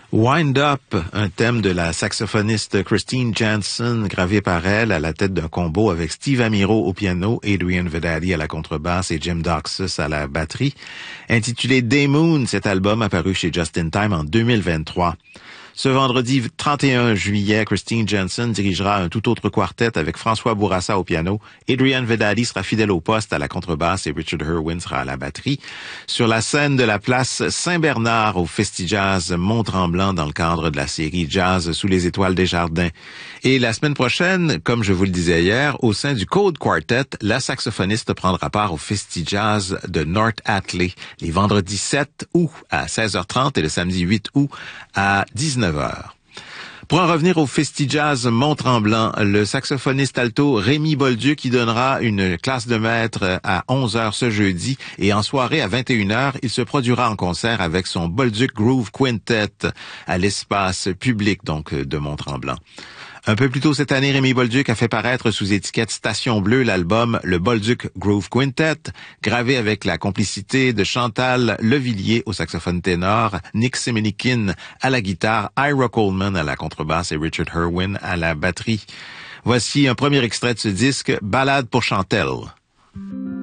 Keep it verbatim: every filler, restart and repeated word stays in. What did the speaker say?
Wind Up, un thème de la saxophoniste Christine Jansen, gravé par elle à la tête d'un combo avec Steve Amiro au piano, Adrian Vedadi à la contrebasse et Jim Doxus à la batterie. Intitulé Day Moon, cet album apparu chez Just in Time en deux mille vingt-trois. Ce vendredi trente et un juillet, Christine Jansen dirigera un tout autre quartet avec François Bourassa au piano. Adrian Vedadi sera fidèle au poste à la contrebasse et Richard Irwin sera à la batterie. Sur la scène de la place Saint-Bernard au Festivals Mont-Tremblant dans le cadre de la série Jazz sous les étoiles des jardins. Et la semaine prochaine, comme je vous le disais hier, au sein du Code Quartet, la saxophoniste prendra part au Festivals de North Atlee les vendredis sept août à seize heures trente et le samedi huit août à dix-neuf heures. Pour en revenir au Festivals Mont-Tremblant, le saxophoniste alto Rémi Bolduc qui donnera une classe de maître à onze heures ce jeudi et en soirée à vingt et une heures, il se produira en concert avec son Bolduc Groove Quintet à l'espace public donc de Mont-Tremblant. Un peu plus tôt cette année, Rémi Bolduc a fait paraître sous étiquette Station Bleue l'album Le Bolduc Groove Quintet, gravé avec la complicité de Chantal Levillier au saxophone ténor, Nick Semenikin à la guitare, Ira Coleman à la contrebasse et Richard Irwin à la batterie. Voici un premier extrait de ce disque, Ballade pour Chantelle.